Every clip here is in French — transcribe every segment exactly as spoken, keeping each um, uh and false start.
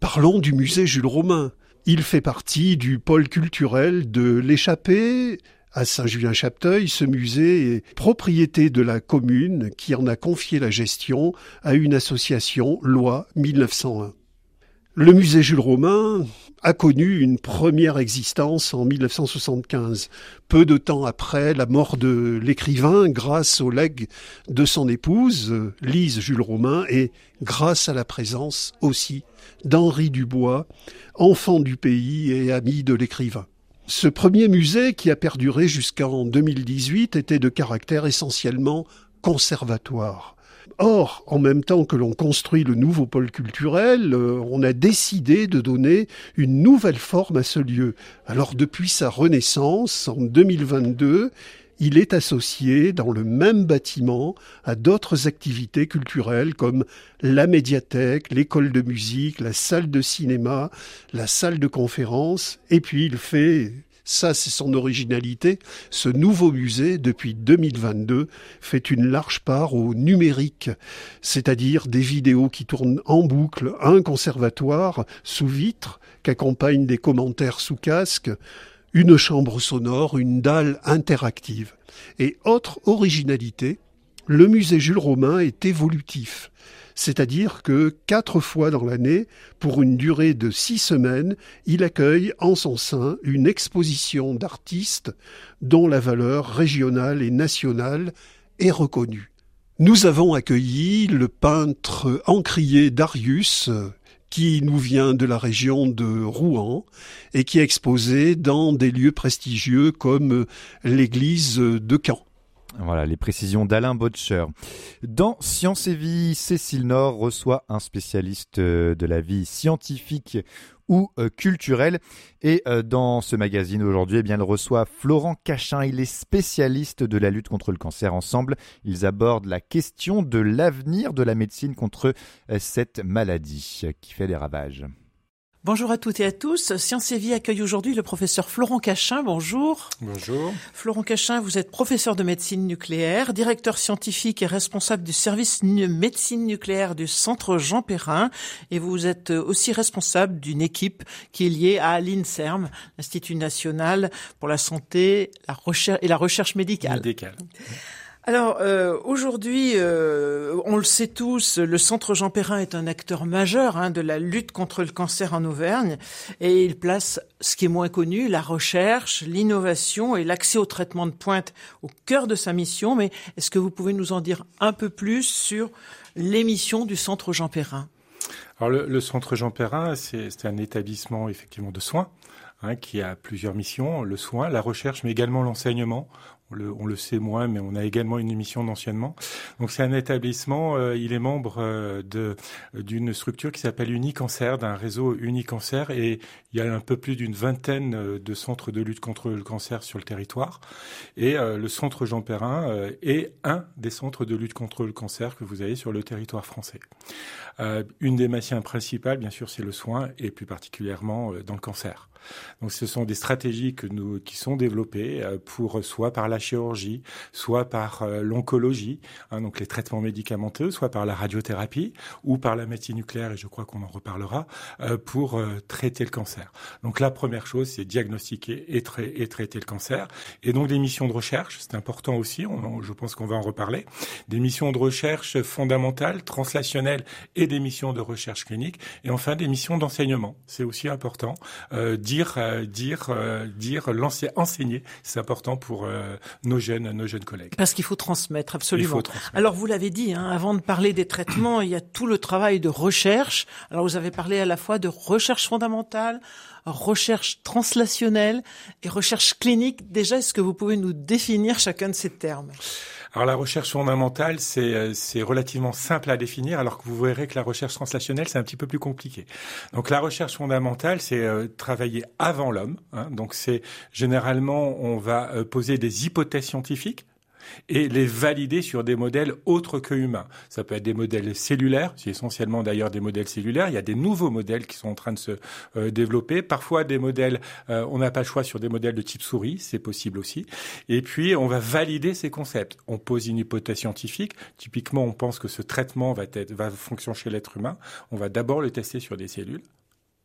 Parlons du musée Jules Romain. Il fait partie du pôle culturel de l'Échappée. À Saint-Julien-Chapteuil, ce musée est propriété de la commune qui en a confié la gestion à une association loi mille neuf cent un. Le musée Jules Romain a connu une première existence en mille neuf cent soixante-quinze, peu de temps après la mort de l'écrivain, grâce au legs de son épouse, Lise Jules Romain, et grâce à la présence aussi d'Henri Dubois, enfant du pays et ami de l'écrivain. Ce premier musée, qui a perduré jusqu'en deux mille dix-huit, était de caractère essentiellement conservatoire. Or, en même temps que l'on construit le nouveau pôle culturel, euh, on a décidé de donner une nouvelle forme à ce lieu. Alors, depuis sa renaissance, en deux mille vingt-deux, il est associé dans le même bâtiment à d'autres activités culturelles comme la médiathèque, l'école de musique, la salle de cinéma, la salle de conférence, et puis il fait... Ça, c'est son originalité. Ce nouveau musée, depuis deux mille vingt-deux, fait une large part au numérique, c'est-à-dire des vidéos qui tournent en boucle, un conservatoire sous vitre, qu'accompagnent des commentaires sous casque, une chambre sonore, une dalle interactive. Et autre originalité, le musée Jules Romain est évolutif. C'est-à-dire que quatre fois dans l'année, pour une durée de six semaines, il accueille en son sein une exposition d'artistes dont la valeur régionale et nationale est reconnue. Nous avons accueilli le peintre encrier Darius, qui nous vient de la région de Rouen et qui est exposé dans des lieux prestigieux comme l'église de Caen. Voilà les précisions d'Alain Botcher. Dans Science et Vie, Cécile Nord reçoit un spécialiste de la vie scientifique ou euh, culturelle. Et euh, dans ce magazine aujourd'hui, eh bien, elle reçoit Florent Cachin. Il est spécialiste de la lutte contre le cancer. Ensemble, ils abordent la question de l'avenir de la médecine contre euh, cette maladie qui fait des ravages. Bonjour à toutes et à tous. Science et Vie accueille aujourd'hui le professeur Florent Cachin. Bonjour. Bonjour. Florent Cachin, vous êtes professeur de médecine nucléaire, directeur scientifique et responsable du service nu- médecine nucléaire du Centre Jean Perrin. Et vous êtes aussi responsable d'une équipe qui est liée à l'INSERM, l'Institut national pour la santé la recherche et la recherche médicale. Médicale. Alors euh, aujourd'hui, euh, on le sait tous, le Centre Jean Perrin est un acteur majeur hein, de la lutte contre le cancer en Auvergne et il place ce qui est moins connu, la recherche, l'innovation et l'accès au traitement de pointe au cœur de sa mission. Mais est-ce que vous pouvez nous en dire un peu plus sur les missions du Centre Jean Perrin ? Alors le, le Centre Jean Perrin, c'est, c'est un établissement effectivement de soins hein, qui a plusieurs missions, le soin, la recherche, mais également l'enseignement. On le, on le sait moins, mais on a également une mission d'enseignement. Donc c'est un établissement, euh, il est membre euh, de d'une structure qui s'appelle Unicancer, d'un réseau Unicancer, et il y a un peu plus d'une vingtaine de centres de lutte contre le cancer sur le territoire. Et euh, le Centre Jean Perrin euh, est un des centres de lutte contre le cancer que vous avez sur le territoire français. Euh, une des missions principales, bien sûr, c'est le soin, et plus particulièrement euh, dans le cancer. Donc ce sont des stratégies que nous, qui sont développées euh, pour soit par la chirurgie, soit par euh, l'oncologie, hein, donc les traitements médicamenteux, soit par la radiothérapie ou par la médecine nucléaire, et je crois qu'on en reparlera, euh, pour euh, traiter le cancer. Donc la première chose, c'est diagnostiquer et, tra- et traiter le cancer. Et donc des missions de recherche, c'est important aussi, on, on, je pense qu'on va en reparler, des missions de recherche fondamentales, translationnelles et des missions de recherche clinique, et enfin des missions d'enseignement. C'est aussi important. Euh, dire, euh, dire, euh, dire, lancer, enseigner, c'est important pour euh, nos jeunes, nos jeunes collègues. Parce qu'il faut transmettre, absolument. Il faut transmettre. Alors, vous l'avez dit, hein, avant de parler des traitements, il y a tout le travail de recherche. Alors, vous avez parlé à la fois de recherche fondamentale, recherche translationnelle et recherche clinique. Déjà, est-ce que vous pouvez nous définir chacun de ces termes ? Alors la recherche fondamentale, c'est, c'est relativement simple à définir, alors que vous verrez que la recherche translationnelle, c'est un petit peu plus compliqué. Donc la recherche fondamentale, c'est euh, travailler avant l'homme. Hein, donc c'est généralement, on va euh, poser des hypothèses scientifiques et les valider sur des modèles autres que humains. Ça peut être des modèles cellulaires, c'est essentiellement d'ailleurs des modèles cellulaires. Il y a des nouveaux modèles qui sont en train de se euh, développer. Parfois des modèles, euh, on n'a pas le choix sur des modèles de type souris, c'est possible aussi. Et puis on va valider ces concepts. On pose une hypothèse scientifique. Typiquement, on pense que ce traitement va être, va fonctionner chez l'être humain. On va d'abord le tester sur des cellules.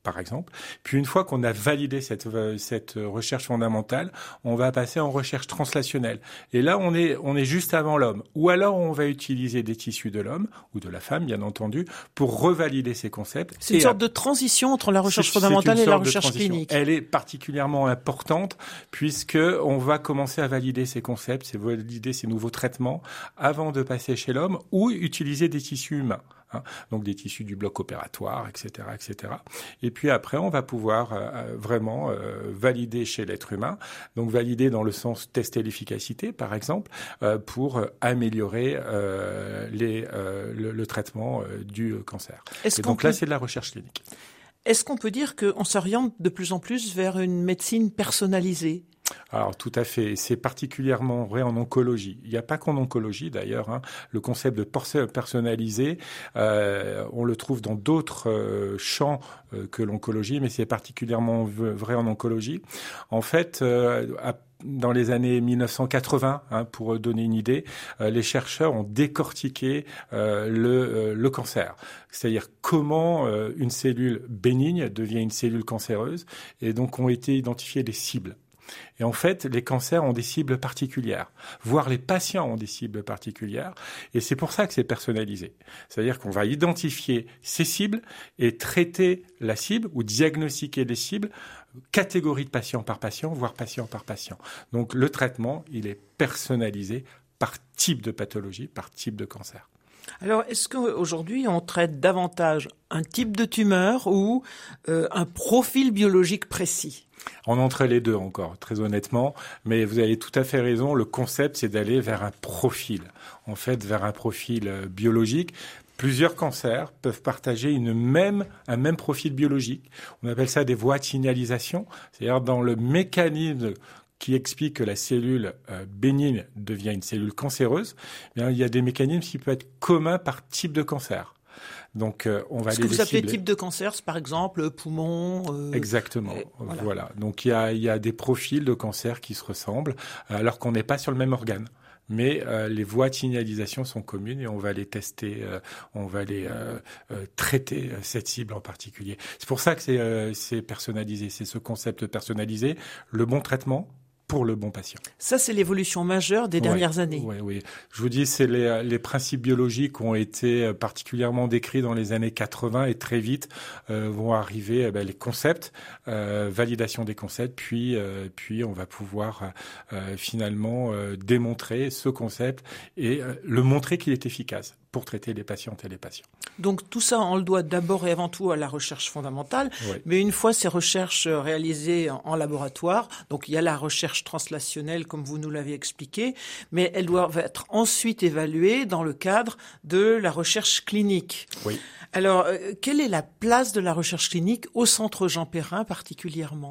par exemple. Puis une fois qu'on a validé cette, cette recherche fondamentale, on va passer en recherche translationnelle. Et là, on est, on est juste avant l'homme. Ou alors, on va utiliser des tissus de l'homme, ou de la femme, bien entendu, pour revalider ces concepts. C'est une sorte de transition entre la recherche fondamentale et la recherche clinique. Elle est particulièrement importante, puisque on va commencer à valider ces concepts, c'est valider ces nouveaux traitements, avant de passer chez l'homme, ou utiliser des tissus humains. Hein, donc des tissus du bloc opératoire, et cetera, et cetera. Et puis après, on va pouvoir euh, vraiment euh, valider chez l'être humain, donc valider dans le sens tester l'efficacité, par exemple, euh, pour euh, améliorer euh, les, euh, le, le traitement euh, du cancer. Est-ce Et qu'on donc là, peut... c'est de la recherche clinique. Est-ce qu'on peut dire qu'on s'oriente de plus en plus vers une médecine personnalisée ? Alors tout à fait, c'est particulièrement vrai en oncologie. Il n'y a pas qu'en oncologie d'ailleurs, hein. Le concept de personnalisé, euh, on le trouve dans d'autres euh, champs euh, que l'oncologie, mais c'est particulièrement vrai en oncologie. En fait, euh, à dans les années mille neuf cent quatre-vingts, hein, pour donner une idée, euh, les chercheurs ont décortiqué euh, le, euh, le cancer. C'est-à-dire comment euh, une cellule bénigne devient une cellule cancéreuse, et donc ont été identifiées des cibles. Et en fait, les cancers ont des cibles particulières, voire les patients ont des cibles particulières, et c'est pour ça que c'est personnalisé. C'est-à-dire qu'on va identifier ces cibles et traiter la cible ou diagnostiquer les cibles, catégorie de patient par patient, voire patient par patient. Donc le traitement, il est personnalisé par type de pathologie, par type de cancer. Alors, est-ce qu'aujourd'hui, on traite davantage un type de tumeur ou euh, un profil biologique précis ? On entre les deux encore, très honnêtement, mais vous avez tout à fait raison, le concept, c'est d'aller vers un profil, en fait, vers un profil biologique. Plusieurs cancers peuvent partager une même, un même profil biologique. On appelle ça des voies de signalisation, c'est-à-dire dans le mécanisme qui explique que la cellule euh, bénigne devient une cellule cancéreuse, eh bien, il y a des mécanismes qui peuvent être communs par type de cancer. Donc, euh, on va Ce aller que vous appelez cibler. type de cancer, c'est par exemple poumon. Euh, Exactement. et, voilà. voilà. Donc, il y a, il y a des profils de cancer qui se ressemblent, alors qu'on n'est pas sur le même organe. Mais euh, les voies de signalisation sont communes et on va les tester, euh, on va les euh, euh, traiter euh, cette cible en particulier. C'est pour ça que c'est, euh, c'est personnalisé, c'est ce concept personnalisé, le bon traitement pour le bon patient. Ça, c'est l'évolution majeure des dernières ouais, années. Oui, oui. Je vous dis, c'est les, les principes biologiques ont été particulièrement décrits dans les années quatre-vingts et très vite euh, vont arriver eh ben, les concepts, euh, validation des concepts, puis euh, puis on va pouvoir euh, finalement euh, démontrer ce concept et euh, le montrer qu'il est efficace pour traiter les patientes et les patients. Donc tout ça, on le doit d'abord et avant tout à la recherche fondamentale, oui. Mais une fois ces recherches réalisées en, en laboratoire, donc il y a la recherche translationnelle comme vous nous l'avez expliqué, mais elles doivent être ensuite évaluées dans le cadre de la recherche clinique. Oui. Alors, euh, quelle est la place de la recherche clinique au Centre Jean Perrin particulièrement ?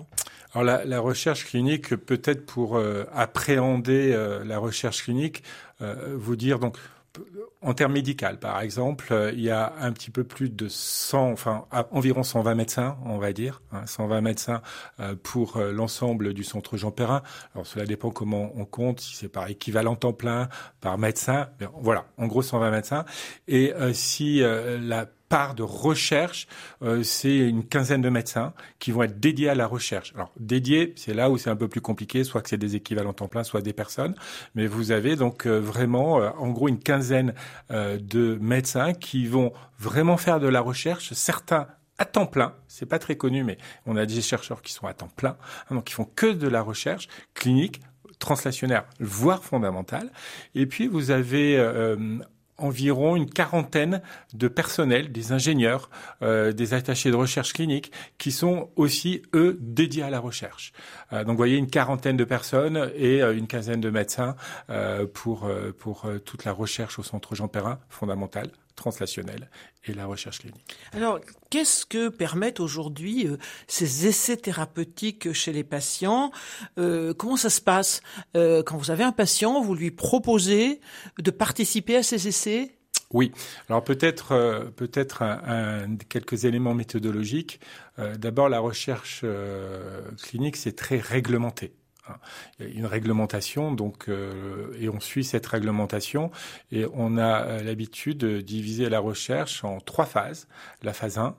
Alors la, la recherche clinique, peut-être pour euh, appréhender euh, la recherche clinique, euh, vous dire donc en termes médicaux, par exemple, euh, il y a un petit peu plus de cent, enfin à, environ cent vingt médecins, on va dire, hein, cent vingt médecins euh, pour euh, l'ensemble du Centre Jean Perrin. Alors cela dépend comment on compte, si c'est par équivalent temps plein, par médecin. Mais voilà, en gros cent vingt médecins. Et euh, si euh, la part de recherche, euh, c'est une quinzaine de médecins qui vont être dédiés à la recherche. Alors, dédiés, c'est là où c'est un peu plus compliqué, soit que c'est des équivalents temps plein, soit des personnes. Mais vous avez donc euh, vraiment, euh, en gros, une quinzaine euh, de médecins qui vont vraiment faire de la recherche, certains à temps plein, c'est pas très connu, mais on a des chercheurs qui sont à temps plein, hein, donc qui font que de la recherche clinique, translationnaire, voire fondamentale. Et puis, vous avez euh, environ une quarantaine de personnels, des ingénieurs, euh, des attachés de recherche clinique, qui sont aussi, eux, dédiés à la recherche. Euh, donc, vous voyez, une quarantaine de personnes et euh, une quinzaine de médecins euh, pour, euh, pour euh, toute la recherche au Centre Jean Perrin, fondamentale, translationnelle et la recherche clinique. Alors, qu'est-ce que permettent aujourd'hui euh, ces essais thérapeutiques chez les patients ? euh, Comment ça se passe euh, quand vous avez un patient, vous lui proposez de participer à ces essais ? Oui. Alors peut-être euh, peut-être un, un, quelques éléments méthodologiques. Euh, d'abord, la recherche euh, clinique, c'est très réglementé. Il y a une réglementation, donc, euh, et on suit cette réglementation, et on a euh, l'habitude de diviser la recherche en trois phases. La phase un,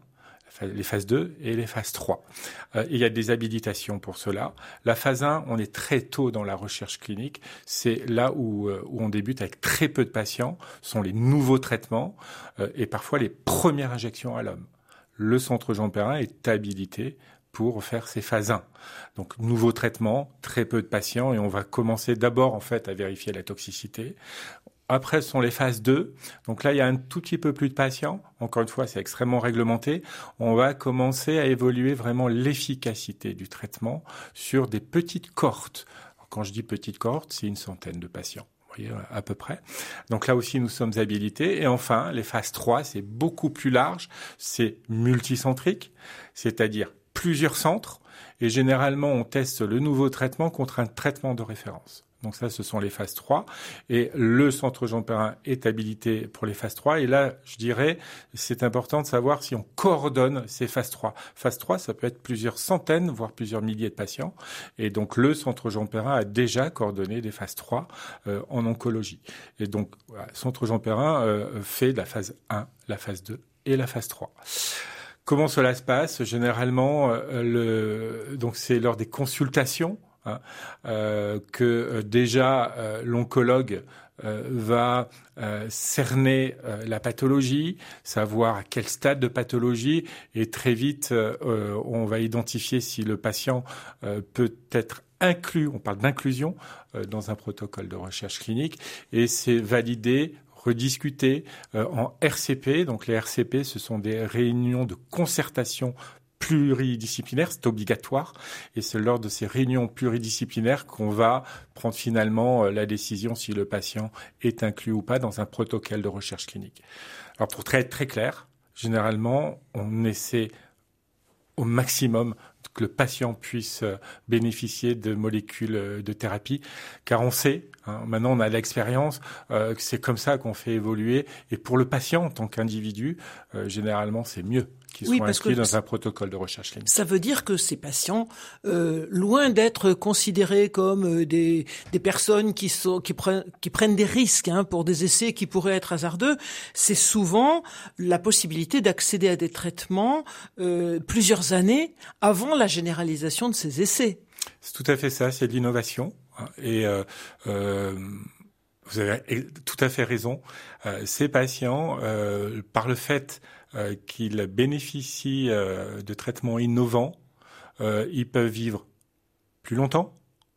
les phases deux et les phases trois. Euh, il y a des habilitations pour cela. La phase un, on est très tôt dans la recherche clinique. C'est là où, euh, où on débute avec très peu de patients. Ce sont les nouveaux traitements euh, et parfois les premières injections à l'homme. Le centre Jean Perrin est habilité pour faire ces phases un. Donc, nouveau traitement, très peu de patients et on va commencer d'abord, en fait, à vérifier la toxicité. Après, ce sont les phases deux. Donc là, il y a un tout petit peu plus de patients. Encore une fois, c'est extrêmement réglementé. On va commencer à évoluer vraiment l'efficacité du traitement sur des petites cohortes. Alors, quand je dis petites cohortes, c'est une centaine de patients. Vous voyez, à peu près. Donc là aussi, nous sommes habilités. Et enfin, les phases trois, c'est beaucoup plus large. C'est multicentrique, c'est-à-dire plusieurs centres. Et généralement, on teste le nouveau traitement contre un traitement de référence. Donc ça, ce sont les phases trois. Et le centre Jean Perrin est habilité pour les phases trois. Et là, je dirais, c'est important de savoir si on coordonne ces phases trois. Phase trois, ça peut être plusieurs centaines, voire plusieurs milliers de patients. Et donc, le centre Jean Perrin a déjà coordonné des phases trois euh, en oncologie. Et donc, voilà, le centre Jean Perrin euh, fait la phase un, la phase deux et la phase trois. Comment cela se passe? Généralement, euh, le, donc c'est lors des consultations hein, euh, que euh, déjà euh, l'oncologue euh, va euh, cerner euh, la pathologie, savoir à quel stade de pathologie, et très vite euh, on va identifier si le patient euh, peut être inclus, on parle d'inclusion, euh, dans un protocole de recherche clinique, et c'est validé, rediscuter euh, en R C P. Donc les R C P, ce sont des réunions de concertation pluridisciplinaires, c'est obligatoire. Et c'est lors de ces réunions pluridisciplinaires qu'on va prendre finalement euh, la décision si le patient est inclus ou pas dans un protocole de recherche clinique. Alors pour être très clair, généralement, on essaie au maximum que le patient puisse bénéficier de molécules de thérapie, car on sait, hein, maintenant on a l'expérience, euh, que c'est comme ça qu'on fait évoluer. Et pour le patient en tant qu'individu, euh, généralement c'est mieux qu'ils oui, soient parce inscrits que dans un protocole de recherche clinique. Ça veut dire que ces patients, euh, loin d'être considérés comme euh, des, des personnes qui, sont, qui, prennent, qui prennent des risques hein, pour des essais qui pourraient être hasardeux, c'est souvent la possibilité d'accéder à des traitements euh, plusieurs années avant la généralisation de ces essais. C'est tout à fait ça, c'est de l'innovation. Et euh, euh, vous avez tout à fait raison. Euh, ces patients, euh, par le fait euh, qu'ils bénéficient euh, de traitements innovants, euh, ils peuvent vivre plus longtemps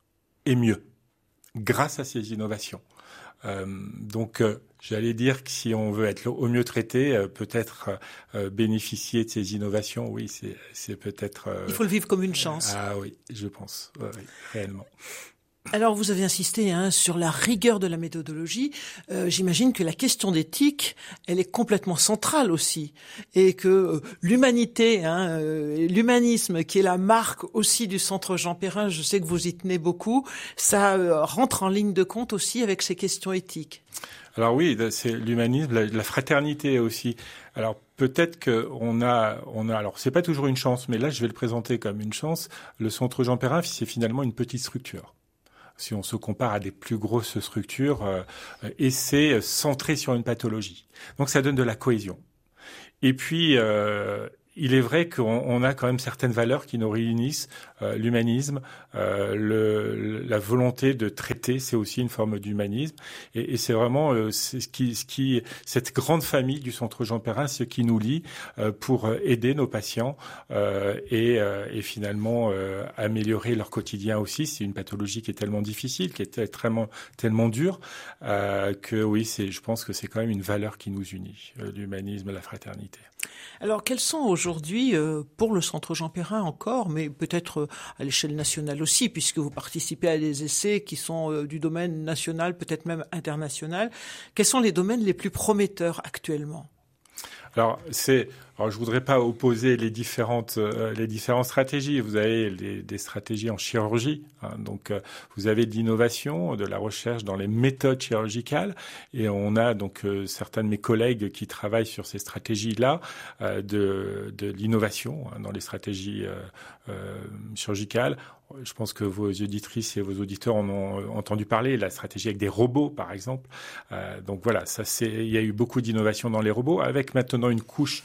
et mieux grâce à ces innovations. Euh, donc, euh, j'allais dire que si on veut être au mieux traité, euh, peut-être euh, bénéficier de ces innovations, oui, c'est, c'est peut-être... Euh, Il faut le vivre comme une chance. Ah oui, je pense, ouais, oui, réellement. Alors, vous avez insisté hein, sur la rigueur de la méthodologie. Euh, j'imagine que la question d'éthique, elle est complètement centrale aussi, et que euh, l'humanité, hein, euh, l'humanisme, qui est la marque aussi du Centre Jean Perrin, je sais que vous y tenez beaucoup, ça euh, rentre en ligne de compte aussi avec ces questions éthiques. Alors oui, c'est l'humanisme, la, la fraternité aussi. Alors peut-être que on a, on a. Alors c'est pas toujours une chance, mais là je vais le présenter comme une chance. Le Centre Jean Perrin, c'est finalement une petite structure. Si on se compare à des plus grosses structures, euh, et c'est centré sur une pathologie. Donc ça donne de la cohésion. Et puis, euh, il est vrai qu'on on a quand même certaines valeurs qui nous réunissent. Euh, l'humanisme, euh, le, la volonté de traiter, c'est aussi une forme d'humanisme. Et, et c'est vraiment euh, c'est ce qui, ce qui, cette grande famille du Centre Jean Perrin, ce qui nous lie euh, pour aider nos patients euh, et, euh, et finalement euh, améliorer leur quotidien aussi. C'est une pathologie qui est tellement difficile, qui est tellement, tellement dure, euh, que oui, c'est, je pense que c'est quand même une valeur qui nous unit, euh, l'humanisme, la fraternité. Alors, quels sont aujourd'hui, euh, pour le Centre Jean Perrin encore, mais peut-être euh, à l'échelle nationale aussi, puisque vous participez à des essais qui sont euh, du domaine national, peut-être même international, quels sont les domaines les plus prometteurs actuellement ? Alors, c'est, alors je voudrais pas opposer les différentes, euh, les différentes stratégies. Vous avez les, des stratégies en chirurgie, hein, donc euh, vous avez de l'innovation, de la recherche dans les méthodes chirurgicales, et on a donc euh, certains de mes collègues qui travaillent sur ces stratégies-là, euh, de, de l'innovation hein, dans les stratégies euh, euh, chirurgicales. Je pense que vos auditrices et vos auditeurs en ont entendu parler, la stratégie avec des robots, par exemple. Euh, donc voilà, ça c'est, il y a eu beaucoup d'innovation dans les robots, avec maintenant une couche entre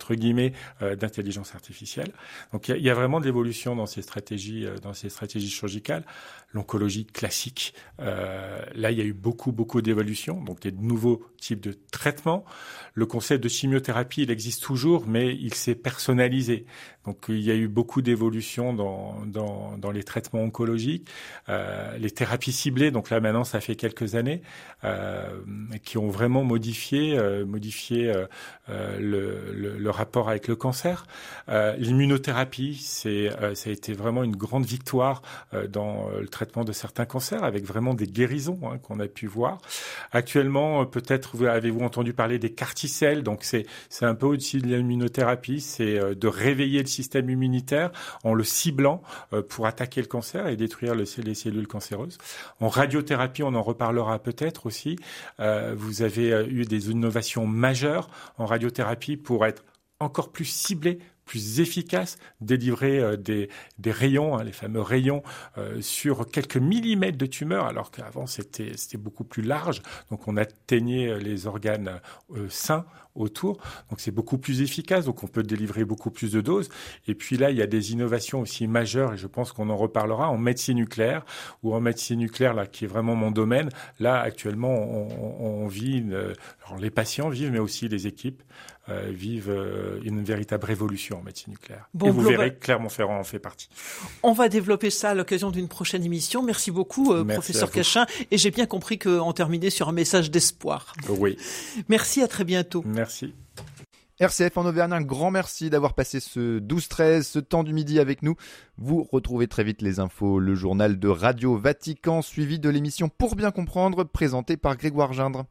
entre guillemets euh, d'intelligence artificielle. Donc il y, y a vraiment de l'évolution dans ces stratégies, euh, dans ces stratégies chirurgicales. L'oncologie classique, euh, là il y a eu beaucoup beaucoup d'évolutions, donc des nouveaux types de traitements. Le concept de chimiothérapie, il existe toujours, mais il s'est personnalisé. Donc il y a eu beaucoup d'évolutions dans dans, dans les traitements oncologiques, euh, les thérapies ciblées. Donc là maintenant ça fait quelques années euh, qui ont vraiment modifié euh, modifié euh, euh, le, le, le rapport avec le cancer. Euh, l'immunothérapie, c'est euh, ça a été vraiment une grande victoire euh, dans le traitement de certains cancers, avec vraiment des guérisons hein, qu'on a pu voir. Actuellement, peut-être vous, avez-vous entendu parler des CAR-T-cells, donc c'est, c'est un peu au-dessus de l'immunothérapie, c'est euh, de réveiller le système immunitaire en le ciblant euh, pour attaquer le cancer et détruire le, les cellules cancéreuses. En radiothérapie, on en reparlera peut-être aussi, euh, vous avez euh, eu des innovations majeures en radiothérapie pour être encore plus ciblés, plus efficace, délivrer euh, des, des rayons, hein, les fameux rayons, euh, sur quelques millimètres de tumeur, alors qu'avant c'était, c'était beaucoup plus large. Donc on atteignait les organes euh, sains autour. Donc c'est beaucoup plus efficace, donc on peut délivrer beaucoup plus de doses. Et puis là, il y a des innovations aussi majeures, et je pense qu'on en reparlera, en médecine nucléaire, ou en médecine nucléaire, là, qui est vraiment mon domaine. Là, actuellement, on, on, on vit, une, alors les patients vivent, mais aussi les équipes euh, vivent euh, une véritable révolution en médecine nucléaire. Bon, et vous global... verrez que Clermont-Ferrand en fait partie. On va développer ça à l'occasion d'une prochaine émission. Merci beaucoup, euh, Merci professeur Cachin. Et j'ai bien compris qu'on terminait sur un message d'espoir. Oui. Merci, à très bientôt. Merci. R C F en Auvergne, un grand merci d'avoir passé ce douze treize, ce temps du midi avec nous. Vous retrouvez très vite les infos, le journal de Radio Vatican, suivi de l'émission Pour bien comprendre, présentée par Grégoire Gindre.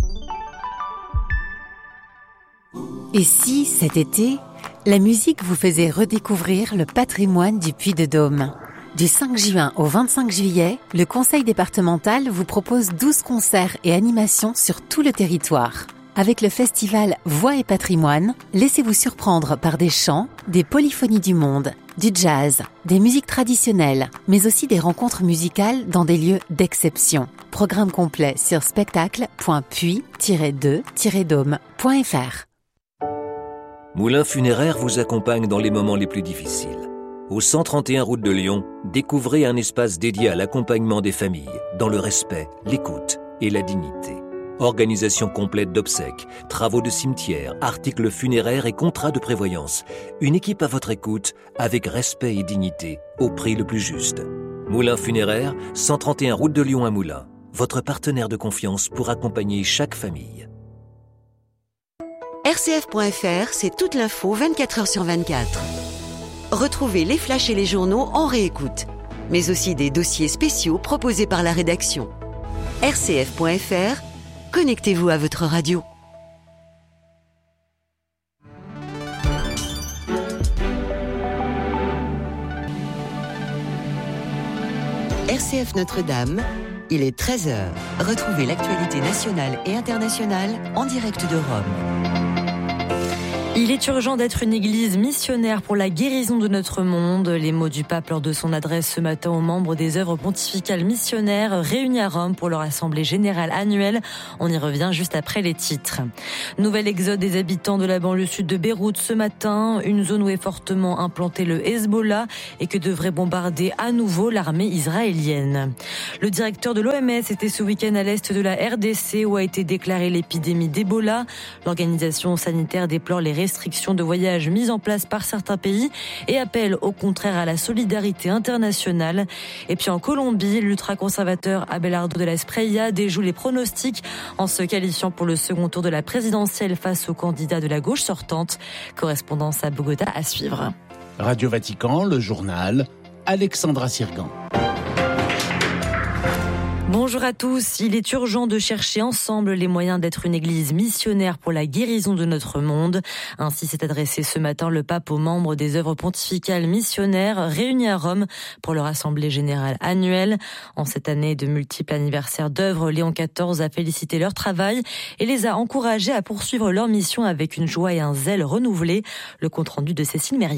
Et si, cet été, la musique vous faisait redécouvrir le patrimoine du Puy-de-Dôme ? Du cinq juin au vingt-cinq juillet, le Conseil départemental vous propose douze concerts et animations sur tout le territoire. Avec le festival Voix et Patrimoine, laissez-vous surprendre par des chants, des polyphonies du monde, du jazz, des musiques traditionnelles, mais aussi des rencontres musicales dans des lieux d'exception. Programme complet sur spectacle point puy tiret deux tiret dôme point f r. Moulin Funéraire vous accompagne dans les moments les plus difficiles. Au cent trente et un route de Lyon, découvrez un espace dédié à l'accompagnement des familles, dans le respect, l'écoute et la dignité. Organisation complète d'obsèques, travaux de cimetière, articles funéraires et contrats de prévoyance. Une équipe à votre écoute, avec respect et dignité, au prix le plus juste. Moulin Funéraire, cent trente et un route de Lyon à Moulins. Votre partenaire de confiance pour accompagner chaque famille. R C F point F R, c'est toute l'info vingt-quatre heures sur vingt-quatre. Retrouvez les flashs et les journaux en réécoute, mais aussi des dossiers spéciaux proposés par la rédaction. R C F point F R, connectez-vous à votre radio. R C F Notre-Dame, il est treize heures. Retrouvez l'actualité nationale et internationale en direct de Rome. Il est urgent d'être une église missionnaire pour la guérison de notre monde. Les mots du pape lors de son adresse ce matin aux membres des œuvres pontificales missionnaires réunis à Rome pour leur assemblée générale annuelle. On y revient juste après les titres. Nouvel exode des habitants de la banlieue sud de Beyrouth ce matin, une zone où est fortement implanté le Hezbollah et que devrait bombarder à nouveau l'armée israélienne. Le directeur de l'O M S était ce week-end à l'est de la R D C où a été déclarée l'épidémie d'Ebola. L'organisation sanitaire déplore les restrictions de voyage mises en place par certains pays et appelle au contraire à la solidarité internationale. Et puis en Colombie, l'ultra-conservateur Abelardo de la Espriella déjoue les pronostics en se qualifiant pour le second tour de la présidentielle face au candidat de la gauche sortante. Correspondance à Bogota à suivre. Radio Vatican, le journal, Alexandra Sirgan. Bonjour à tous. Il est urgent de chercher ensemble les moyens d'être une église missionnaire pour la guérison de notre monde. Ainsi s'est adressé ce matin le pape aux membres des œuvres pontificales missionnaires réunis à Rome pour leur assemblée générale annuelle. En cette année de multiples anniversaires d'œuvres, Léon quatorze a félicité leur travail et les a encouragés à poursuivre leur mission avec une joie et un zèle renouvelés. Le compte rendu de Cécile Mérieux.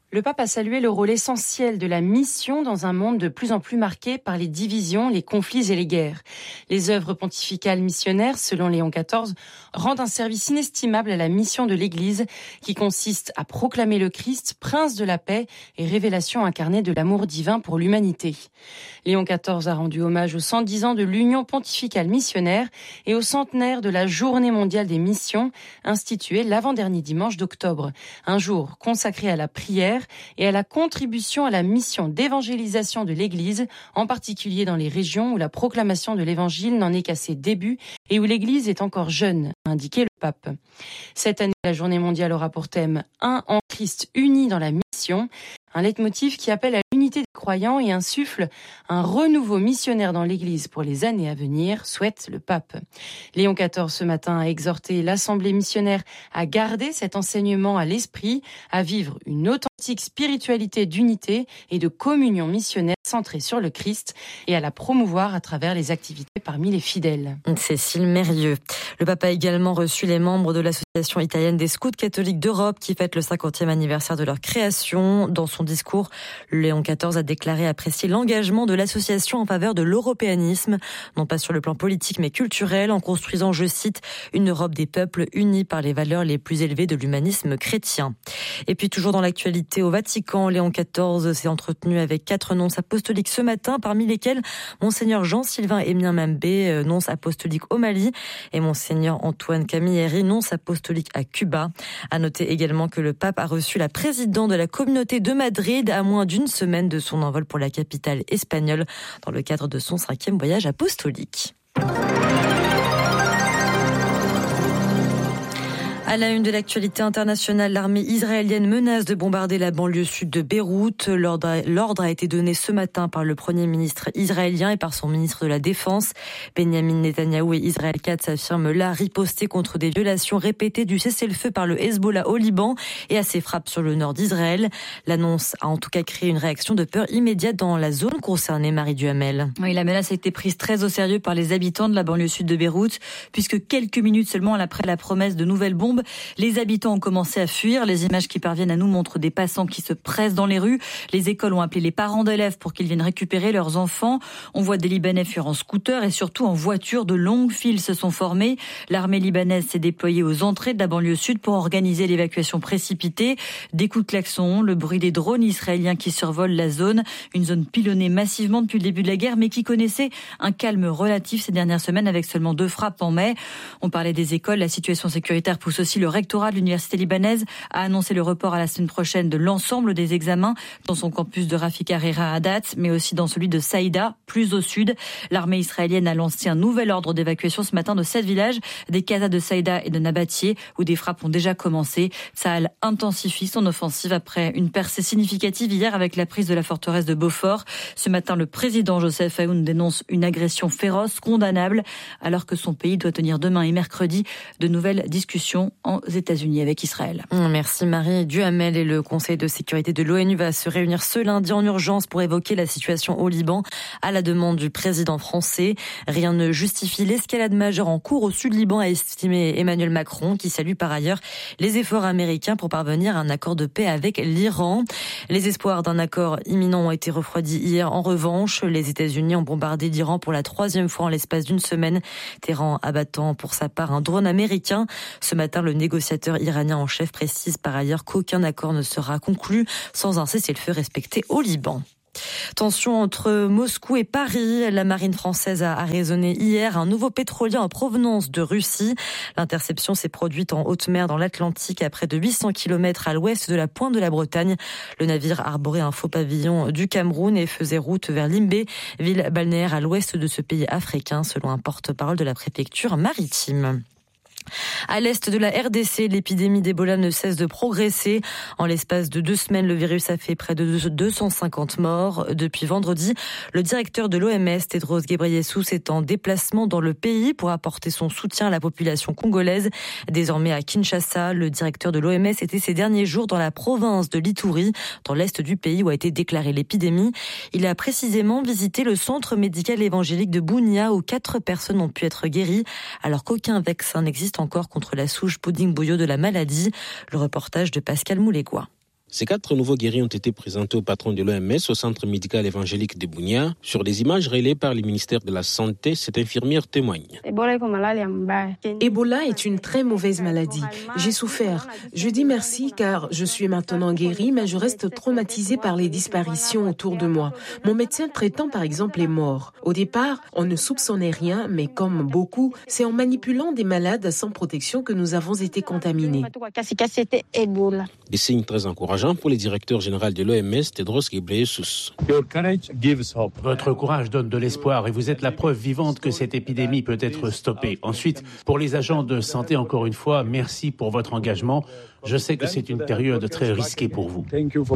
Le pape a salué le rôle essentiel de la mission dans un monde de plus en plus marqué par les divisions, les conflits et les guerres. Les œuvres pontificales missionnaires, selon Léon quatorze, rendent un service inestimable à la mission de l'Église qui consiste à proclamer le Christ, prince de la paix et révélation incarnée de l'amour divin pour l'humanité. Léon quatorze a rendu hommage aux cent dix ans de l'Union pontificale missionnaire et au centenaire de la Journée mondiale des missions, instituée l'avant-dernier dimanche d'octobre. Un jour consacré à la prière et à la contribution à la mission d'évangélisation de l'Église, en particulier dans les régions où la proclamation de l'Évangile n'en est qu'à ses débuts et où l'Église est encore jeune, a indiqué le pape. Cette année, la Journée mondiale aura pour thème « Un en Christ uni dans la mission », un leitmotiv qui appelle à l'unité des croyants et insuffle un renouveau missionnaire dans l'Église pour les années à venir, souhaite le pape. Léon quatorze ce matin a exhorté l'Assemblée missionnaire à garder cet enseignement à l'esprit, à vivre une authentique spiritualité d'unité et de communion missionnaire centrée sur le Christ et à la promouvoir à travers les activités parmi les fidèles. Cécile Mérieux. Le pape a également reçu les membres de l'Association italienne des scouts catholiques d'Europe qui fête le cinquantième anniversaire de leur création. Dans son discours, Léon quatorze a déclaré apprécier l'engagement de l'association en faveur de l'européanisme, non pas sur le plan politique mais culturel, en construisant, je cite, une Europe des peuples unis par les valeurs les plus élevées de l'humanisme chrétien. Et puis toujours dans l'actualité au Vatican, Léon quatorze s'est entretenu avec quatre nonces apostoliques ce matin, parmi lesquels Monseigneur Jean-Sylvain Émien Mambé, nonce apostolique au Mali, et Monseigneur Antoine Camilleri, nonce apostolique à Cuba. À noter également que le pape a reçu la présidente de la communauté de Madrid à moins d'une semaine de son envol pour la capitale espagnole dans le cadre de son cinquième voyage apostolique. À la une de l'actualité internationale, l'armée israélienne menace de bombarder la banlieue sud de Beyrouth. L'ordre a été donné ce matin par le Premier ministre israélien et par son ministre de la Défense. Benyamin Netanyahou et Israël Katz affirment là riposter contre des violations répétées du cessez-le-feu par le Hezbollah au Liban et à ses frappes sur le nord d'Israël. L'annonce a en tout cas créé une réaction de peur immédiate dans la zone concernée, Marie Duhamel. Oui, la menace a été prise très au sérieux par les habitants de la banlieue sud de Beyrouth, puisque quelques minutes seulement après la promesse de nouvelles bombes, les habitants ont commencé à fuir. Les images qui parviennent à nous montrent des passants qui se pressent dans les rues. Les écoles ont appelé les parents d'élèves pour qu'ils viennent récupérer leurs enfants. On voit des Libanais fuir en scooter et surtout en voiture. De longues files se sont formées. L'armée libanaise s'est déployée aux entrées de la banlieue sud pour organiser l'évacuation précipitée. Des coups de klaxon, le bruit des drones israéliens qui survolent la zone. Une zone pilonnée massivement depuis le début de la guerre, mais qui connaissait un calme relatif ces dernières semaines avec seulement deux frappes en mai. On parlait des écoles. La situation sécuritaire pousse aussi le rectorat de l'université libanaise a annoncé le report à la semaine prochaine de l'ensemble des examens dans son campus de Rafik Hariri à Hadat, mais aussi dans celui de Saïda, plus au sud. L'armée israélienne a lancé un nouvel ordre d'évacuation ce matin de sept villages, des Casas de Saïda et de Nabatieh, où des frappes ont déjà commencé. Tsahal intensifie son offensive après une percée significative hier avec la prise de la forteresse de Beaufort. Ce matin, le président Joseph Aoun dénonce une agression féroce, condamnable, alors que son pays doit tenir demain et mercredi de nouvelles discussions aux États-Unis avec Israël. Merci Marie Duhamel. Et le Conseil de sécurité de l'ONU va se réunir ce lundi en urgence pour évoquer la situation au Liban à la demande du président français. Rien ne justifie l'escalade majeure en cours au sud Liban, a estimé Emmanuel Macron, qui salue par ailleurs les efforts américains pour parvenir à un accord de paix avec l'Iran. Les espoirs d'un accord imminent ont été refroidis hier. En revanche, les États-Unis ont bombardé l'Iran pour la troisième fois en l'espace d'une semaine, Téhéran abattant pour sa part un drone américain. Ce matin, le négociateur iranien en chef précise par ailleurs qu'aucun accord ne sera conclu sans un cessez-le-feu respecté au Liban. Tension entre Moscou et Paris. La marine française a arraisonné hier un nouveau pétrolier en provenance de Russie. L'interception s'est produite en haute mer dans l'Atlantique à près de huit cents kilomètres à l'ouest de la pointe de la Bretagne. Le navire arborait un faux pavillon du Cameroun et faisait route vers Limbé, ville balnéaire à l'ouest de ce pays africain, selon un porte-parole de la préfecture maritime. À l'est de la R D C, l'épidémie d'Ebola ne cesse de progresser. En l'espace de deux semaines, le virus a fait près de deux cent cinquante morts. Depuis vendredi, le directeur de l'O M S, Tedros Ghebreyesus, est en déplacement dans le pays pour apporter son soutien à la population congolaise. Désormais à Kinshasa, le directeur de l'O M S était ces derniers jours dans la province de l'Ituri, dans l'est du pays où a été déclarée l'épidémie. Il a précisément visité le centre médical évangélique de Bunia où quatre personnes ont pu être guéries, alors qu'aucun vaccin n'existe encore contre la souche Bundibugyo de la maladie. Le reportage de Pascal Moulégois. Ces quatre nouveaux guéris ont été présentés au patron de l'O M S au centre médical évangélique de Bunia. Sur des images relayées par le ministère de la Santé, cette infirmière témoigne. Ebola est une très mauvaise maladie. J'ai souffert. Je dis merci car je suis maintenant guérie, mais je reste traumatisée par les disparitions autour de moi. Mon médecin traitant, par exemple, est mort. Au départ, on ne soupçonnait rien, mais comme beaucoup, c'est en manipulant des malades sans protection que nous avons été contaminés. Des signes très encourageants pour le directeur général de l'O M S, Tedros Ghebreyesus. Votre courage donne de l'espoir et vous êtes la preuve vivante que cette épidémie peut être stoppée. Ensuite, pour les agents de santé, encore une fois, merci pour votre engagement. Je sais que c'est une période très risquée pour vous.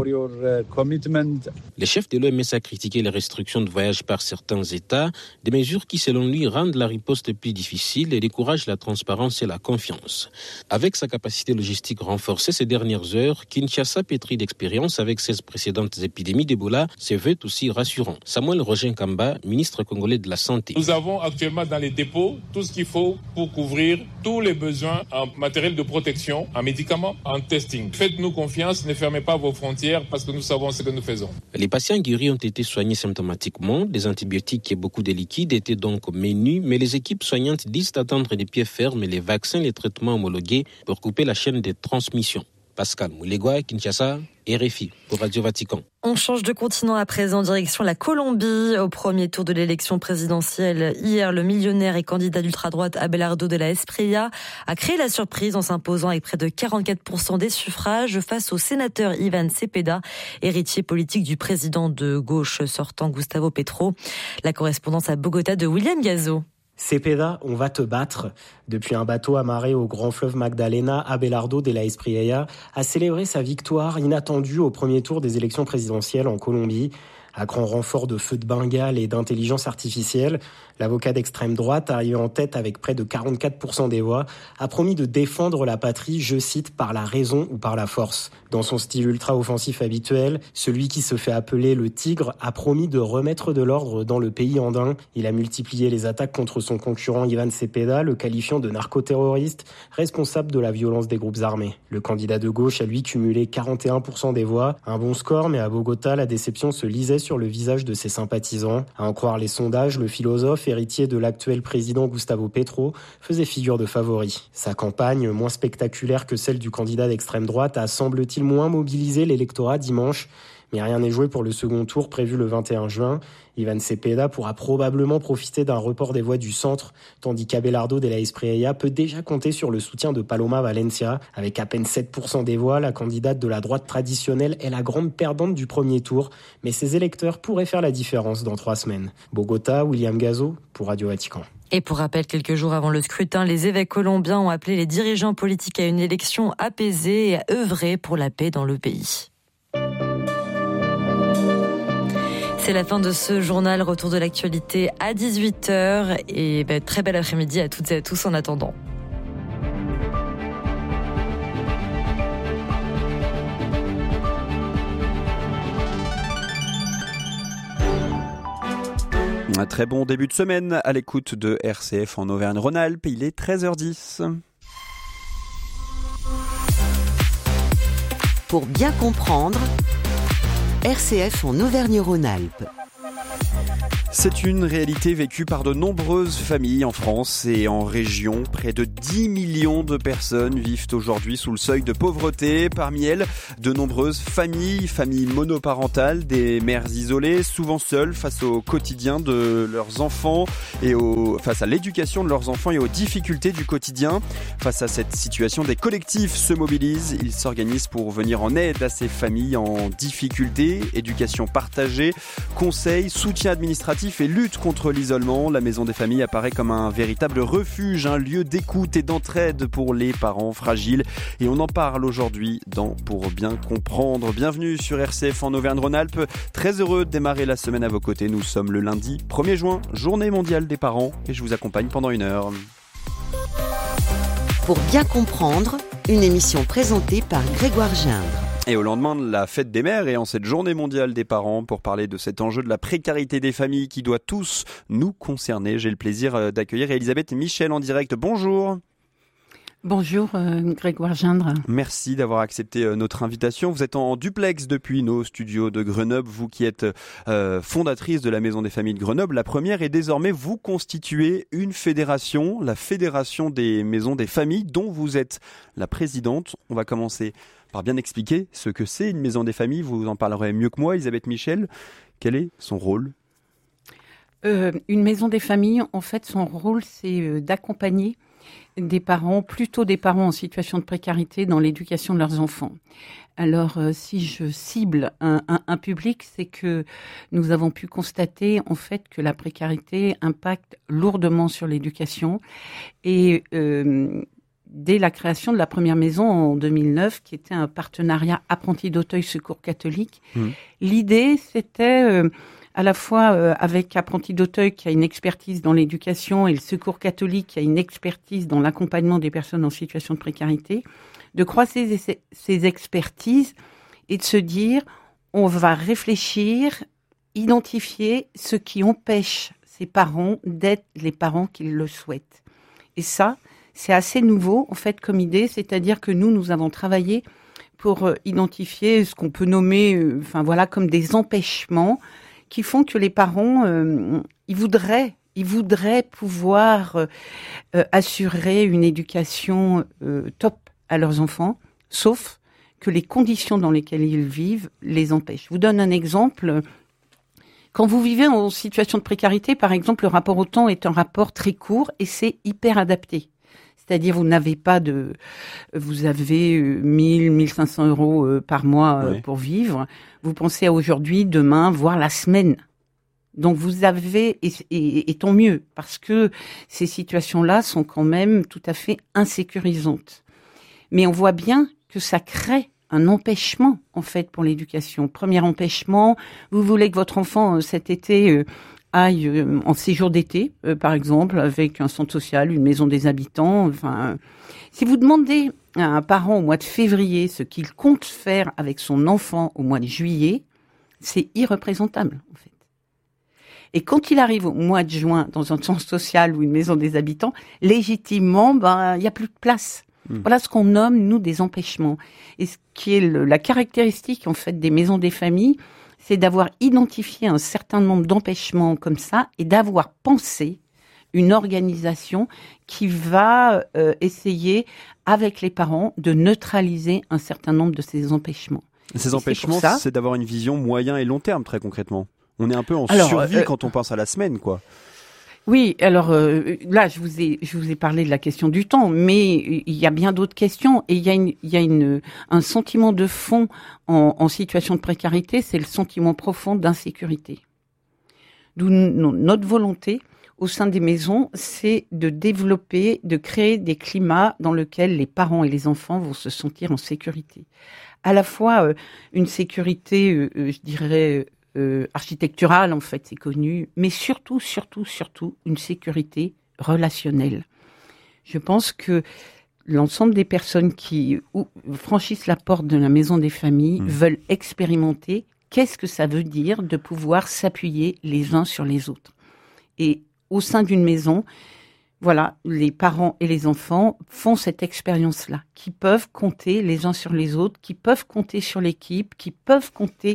Le chef de l'O M S a critiqué les restrictions de voyage par certains États, des mesures qui, selon lui, rendent la riposte plus difficile et découragent la transparence et la confiance. Avec sa capacité logistique renforcée ces dernières heures, Kinshasa, pétri d'expérience avec seize précédentes épidémies d'Ebola, se veut aussi rassurant. Samuel Roger Kamba, ministre congolais de la Santé. Nous avons actuellement dans les dépôts tout ce qu'il faut pour couvrir tous les besoins en matériel de protection, en médicaments, en testing. Faites-nous confiance, ne fermez pas vos frontières parce que nous savons ce que nous faisons. Les patients guéris ont été soignés symptomatiquement. Des antibiotiques et beaucoup de liquides étaient donc au menu, mais les équipes soignantes disent attendre des pieds fermes les vaccins et les traitements homologués pour couper la chaîne de transmission. Pascal Moulegua, Kinshasa, R F I pour Radio Vatican. On change de continent à présent, direction la Colombie. Au premier tour de l'élection présidentielle, hier, le millionnaire et candidat d'ultra-droite Abelardo de la Espriella a créé la surprise en s'imposant avec près de quarante-quatre pour cent des suffrages face au sénateur Iván Cepeda, héritier politique du président de gauche sortant Gustavo Petro. La correspondance à Bogota de William Gazo. Cepeda, on va te battre. Depuis un bateau amarré au grand fleuve Magdalena, Abelardo de la Espriella a célébré sa victoire inattendue au premier tour des élections présidentielles en Colombie. À grand renfort de feux de Bengale et d'intelligence artificielle, l'avocat d'extrême droite, arrivé en tête avec près de quarante-quatre pour cent des voix, a promis de défendre la patrie, je cite, par la raison ou par la force. Dans son style ultra-offensif habituel, celui qui se fait appeler le Tigre a promis de remettre de l'ordre dans le pays andin. Il a multiplié les attaques contre son concurrent Iván Cepeda, le qualifiant de narcoterroriste, responsable de la violence des groupes armés. Le candidat de gauche a lui cumulé quarante et un pour cent des voix. Un bon score, mais à Bogota, la déception se lisait sur le visage de ses sympathisants. À en croire les sondages, le philosophe, héritier de l'actuel président Gustavo Petro, faisait figure de favori. Sa campagne, moins spectaculaire que celle du candidat d'extrême droite, a semble-t-il moins mobilisé l'électorat dimanche. Mais rien n'est joué pour le second tour prévu le vingt et un juin. Iván Cepeda pourra probablement profiter d'un report des voix du centre, tandis qu'Abelardo de la Espriella peut déjà compter sur le soutien de Paloma Valencia. Avec à peine sept pour cent des voix, la candidate de la droite traditionnelle est la grande perdante du premier tour, mais ses électeurs pourraient faire la différence dans trois semaines. Bogota, William Gazo pour Radio Vatican. Et pour rappel, quelques jours avant le scrutin, les évêques colombiens ont appelé les dirigeants politiques à une élection apaisée et à œuvrer pour la paix dans le pays. C'est la fin de ce journal. Retour de l'actualité à dix-huit heures. Et ben, très bel après-midi à toutes et à tous en attendant. Un très bon début de semaine à l'écoute de R C F en Auvergne-Rhône-Alpes. Il est treize heures dix. Pour bien comprendre, R C F en Auvergne-Rhône-Alpes. C'est une réalité vécue par de nombreuses familles en France et en région. Près de dix millions de personnes vivent aujourd'hui sous le seuil de pauvreté. Parmi elles, de nombreuses familles, familles monoparentales, des mères isolées, souvent seules face au quotidien de leurs enfants et au, face à l'éducation de leurs enfants et aux difficultés du quotidien. Face à cette situation, des collectifs se mobilisent. Ils s'organisent pour venir en aide à ces familles en difficulté. Éducation partagée, conseils, soutien administratif et lutte contre l'isolement. La Maison des Familles apparaît comme un véritable refuge, un lieu d'écoute et d'entraide pour les parents fragiles. Et on en parle aujourd'hui dans Pour bien comprendre. Bienvenue sur R C F en Auvergne-Rhône-Alpes. Très heureux de démarrer la semaine à vos côtés. Nous sommes le lundi premier juin, journée mondiale des parents, et je vous accompagne pendant une heure. Pour bien comprendre, une émission présentée par Grégoire Gindre. Et au lendemain de la fête des mères et en cette journée mondiale des parents, pour parler de cet enjeu de la précarité des familles qui doit tous nous concerner, j'ai le plaisir d'accueillir Elisabeth Michel en direct. Bonjour. Bonjour euh, Grégoire Gindre. Merci d'avoir accepté euh, notre invitation. Vous êtes en duplex depuis nos studios de Grenoble, vous qui êtes euh, fondatrice de la Maison des Familles de Grenoble, la première, et désormais vous constituez une fédération, la Fédération des Maisons des Familles, dont vous êtes la présidente. On va commencer par bien expliquer ce que c'est une Maison des Familles. Vous en parlerez mieux que moi, Elisabeth Michel. Quel est son rôle ? euh, Une Maison des Familles, en fait, son rôle, c'est euh, d'accompagner des parents, plutôt des parents en situation de précarité dans l'éducation de leurs enfants. Alors, euh, si je cible un, un, un public, c'est que nous avons pu constater en fait que la précarité impacte lourdement sur l'éducation. Et euh, dès la création de la première maison en deux mille neuf, qui était un partenariat Apprentis d'Auteuil Secours catholique, mmh. l'idée c'était... Euh, à la fois euh, avec Apprentis d'Auteuil qui a une expertise dans l'éducation et le Secours catholique qui a une expertise dans l'accompagnement des personnes en situation de précarité, de croiser ces, ces expertises et de se dire on va réfléchir, identifier ce qui empêche ces parents d'être les parents qu'ils le souhaitent. Et ça, c'est assez nouveau en fait comme idée, c'est-à-dire que nous, nous avons travaillé pour euh, identifier ce qu'on peut nommer euh, enfin voilà, comme des empêchements qui font que les parents, euh, ils voudraient, ils voudraient pouvoir euh, euh, assurer une éducation euh, top à leurs enfants, sauf que les conditions dans lesquelles ils vivent les empêchent. Je vous donne un exemple. Quand vous vivez en situation de précarité, par exemple, le rapport au temps est un rapport très court et c'est hyper adapté. C'est-à-dire, vous n'avez pas de, vous avez mille, mille cinq cents euros par mois oui. pour vivre. Vous pensez à aujourd'hui, demain, voire la semaine. Donc, vous avez, et, et, et tant mieux, parce que ces situations-là sont quand même tout à fait insécurisantes. Mais on voit bien que ça crée un empêchement, en fait, pour l'éducation. Premier empêchement, vous voulez que votre enfant, cet été, euh, aille euh, en séjour d'été, euh, par exemple, avec un centre social, une maison des habitants. Enfin, euh, si vous demandez à un parent au mois de février ce qu'il compte faire avec son enfant au mois de juillet, c'est irreprésentable, en fait. Et quand il arrive au mois de juin dans un centre social ou une maison des habitants, légitimement, ben, il n'y a plus de place. Mmh. Voilà ce qu'on nomme, nous, des empêchements. Et ce qui est le, la caractéristique, en fait, des maisons des familles, c'est d'avoir identifié un certain nombre d'empêchements comme ça et d'avoir pensé une organisation qui va euh, essayer, avec les parents, de neutraliser un certain nombre de ces empêchements. Et ces et empêchements, c'est, c'est d'avoir une vision moyen et long terme, très concrètement. On est un peu en alors, survie euh, quand on pense à la semaine, quoi. Oui, alors euh, là, je vous ai, je vous ai parlé de la question du temps, mais il y a bien d'autres questions et il y a, une, il y a une, un sentiment de fond en, en situation de précarité, c'est le sentiment profond d'insécurité. D'où notre volonté au sein des maisons, c'est de développer, de créer des climats dans lesquels les parents et les enfants vont se sentir en sécurité. À la fois euh, une sécurité, euh, je dirais, Euh, architecturale, en fait, c'est connu, mais surtout, surtout, surtout, une sécurité relationnelle. Je pense que l'ensemble des personnes qui ou, franchissent la porte de la maison des familles mmh. veulent expérimenter qu'est-ce que ça veut dire de pouvoir s'appuyer les uns sur les autres. Et au sein d'une maison, voilà, les parents et les enfants font cette expérience-là, qui peuvent compter les uns sur les autres, qui peuvent compter sur l'équipe, qui peuvent compter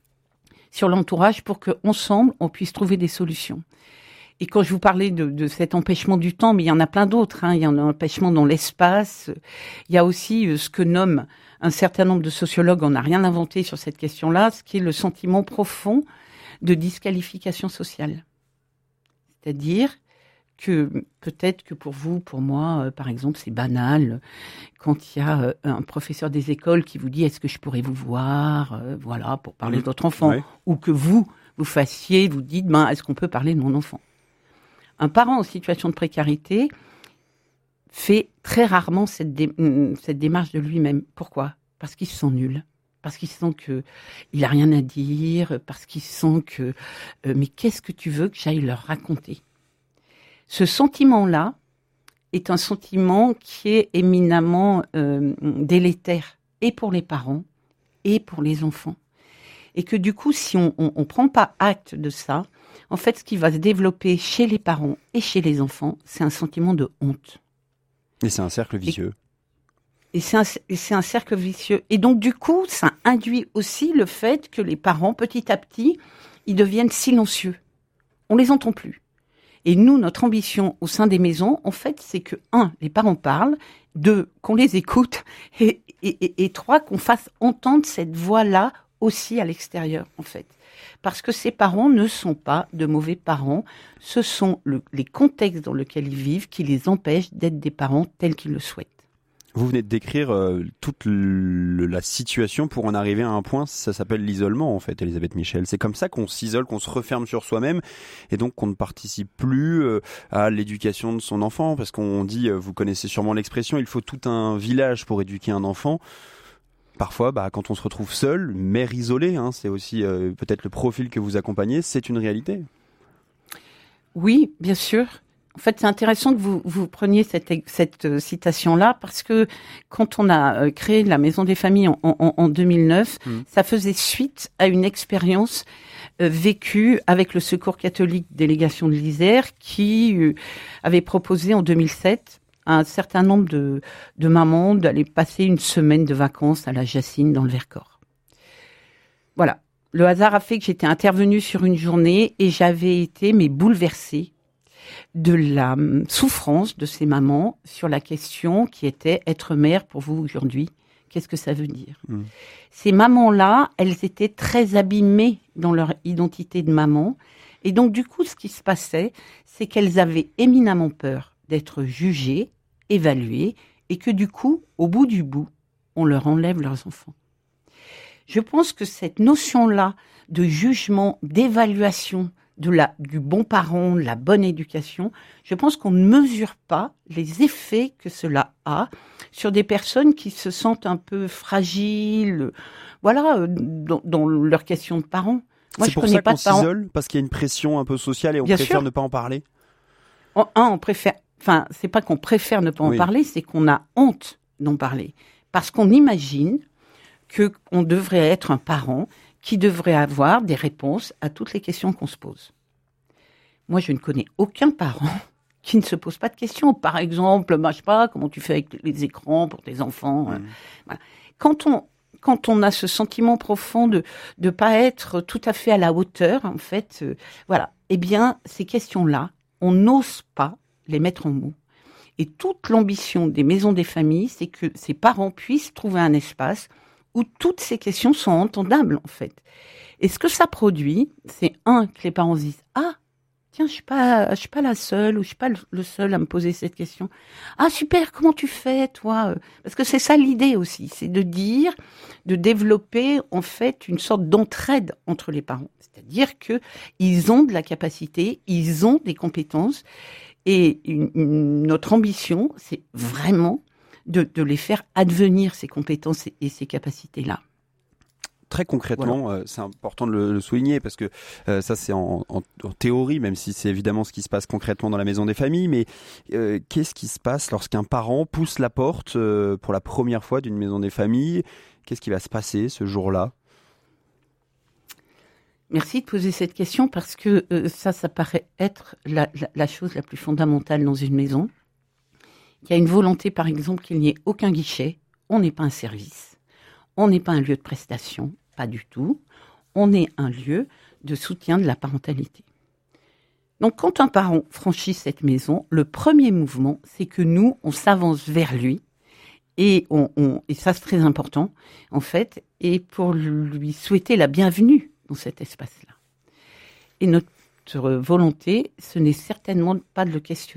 sur l'entourage pour qu'ensemble, on puisse trouver des solutions. Et quand je vous parlais de, de cet empêchement du temps, mais il y en a plein d'autres. Hein. Il y en a un empêchement dans l'espace. Il y a aussi euh, ce que nomment un certain nombre de sociologues, on n'a rien inventé sur cette question-là, ce qui est le sentiment profond de disqualification sociale. C'est-à-dire que peut-être que pour vous, pour moi, euh, par exemple, c'est banal quand il y a euh, un professeur des écoles qui vous dit « Est-ce que je pourrais vous voir euh, ?» Voilà, pour parler mmh. de votre enfant. Ouais. Ou que vous, vous fassiez, vous dites ben, « Est-ce qu'on peut parler de mon enfant ?» Un parent en situation de précarité fait très rarement cette, dé- cette démarche de lui-même. Pourquoi ? Parce qu'il se sent nul. Parce qu'il sent qu'il n'a rien à dire. Parce qu'il sent que euh, « Mais qu'est-ce que tu veux que j'aille leur raconter ?» Ce sentiment-là est un sentiment qui est éminemment euh, délétère, et pour les parents, et pour les enfants. Et que du coup, si on ne prend pas acte de ça, en fait, ce qui va se développer chez les parents et chez les enfants, c'est un sentiment de honte. Et c'est un cercle vicieux. Et, et, c'est un, et c'est un cercle vicieux. Et donc, du coup, ça induit aussi le fait que les parents, petit à petit, ils deviennent silencieux. On les entend plus. Et nous, notre ambition au sein des maisons, en fait, c'est que, un, les parents parlent, deux, qu'on les écoute, et, et, et, et trois, qu'on fasse entendre cette voix-là aussi à l'extérieur, en fait. Parce que ces parents ne sont pas de mauvais parents, ce sont le, les contextes dans lesquels ils vivent qui les empêchent d'être des parents tels qu'ils le souhaitent. Vous venez de décrire euh, toute le, la situation pour en arriver à un point, ça s'appelle l'isolement en fait, Elisabeth Michel. C'est comme ça qu'on s'isole, qu'on se referme sur soi-même et donc qu'on ne participe plus euh, à l'éducation de son enfant. Parce qu'on dit, euh, vous connaissez sûrement l'expression, il faut tout un village pour éduquer un enfant. Parfois, bah, quand on se retrouve seul, mère isolée, hein, c'est aussi euh, peut-être le profil que vous accompagnez, c'est une réalité. Oui, bien sûr. En fait, c'est intéressant que vous, vous preniez cette, cette euh, citation-là parce que quand on a euh, créé la Maison des Familles en, en, en deux mille neuf, mmh. ça faisait suite à une expérience euh, vécue avec le Secours catholique délégation de l'Isère qui euh, avait proposé en deux mille sept à un certain nombre de, de mamans d'aller passer une semaine de vacances à la Jacine dans le Vercors. Voilà. Le hasard a fait que j'étais intervenue sur une journée et j'avais été mais bouleversée de la souffrance de ces mamans sur la question qui était être mère pour vous aujourd'hui. Qu'est-ce que ça veut dire ? Mmh. Ces mamans-là, elles étaient très abîmées dans leur identité de maman. Et donc, du coup, ce qui se passait, c'est qu'elles avaient éminemment peur d'être jugées, évaluées, et que du coup, au bout du bout, on leur enlève leurs enfants. Je pense que cette notion-là de jugement, d'évaluation, de la, du bon parent, de la bonne éducation, je pense qu'on ne mesure pas les effets que cela a sur des personnes qui se sentent un peu fragiles, voilà, dans, dans leur question de parents. Moi, c'est je pour connais ça pas qu'on s'isole, parce qu'il y a une pression un peu sociale et on Bien préfère sûr. ne pas en parler. En, un, on préfère, enfin, c'est pas qu'on préfère ne pas en oui. parler, c'est qu'on a honte d'en parler. Parce qu'on imagine qu'on devrait être un parent qui devrait avoir des réponses à toutes les questions qu'on se pose. Moi, je ne connais aucun parent qui ne se pose pas de questions. Par exemple, bah, je sais pas, comment tu fais avec les écrans pour tes enfants. Mmh. Euh, voilà. Quand on, quand on a ce sentiment profond de ne pas être tout à fait à la hauteur, en fait, euh, voilà, eh bien, ces questions-là, on n'ose pas les mettre en mots. Et toute l'ambition des maisons des familles, c'est que ces parents puissent trouver un espace où toutes ces questions sont entendables, en fait. Et ce que ça produit, c'est un, que les parents se disent « Ah, tiens, je suis pas, je suis pas la seule, ou je suis pas le seul à me poser cette question. Ah, super, comment tu fais, toi ?» Parce que c'est ça l'idée aussi, c'est de dire, de développer, en fait, une sorte d'entraide entre les parents. C'est-à-dire que ils ont de la capacité, ils ont des compétences, et une, une, notre ambition, c'est vraiment De, de les faire advenir ces compétences et, et ces capacités-là. Très concrètement, voilà. euh, c'est important de le, le souligner parce que euh, ça c'est en, en, en théorie, même si c'est évidemment ce qui se passe concrètement dans la maison des familles, mais euh, qu'est-ce qui se passe lorsqu'un parent pousse la porte euh, pour la première fois d'une maison des familles ? Qu'est-ce qui va se passer ce jour-là ? Merci de poser cette question parce que euh, ça, ça paraît être la, la, la chose la plus fondamentale dans une maison. Il y a une volonté, par exemple, qu'il n'y ait aucun guichet. On n'est pas un service. On n'est pas un lieu de prestation. Pas du tout. On est un lieu de soutien de la parentalité. Donc, quand un parent franchit cette maison, le premier mouvement, c'est que nous, on s'avance vers lui. Et, on, on, et ça, c'est très important, en fait, et pour lui souhaiter la bienvenue dans cet espace-là. Et notre volonté, ce n'est certainement pas de le questionner.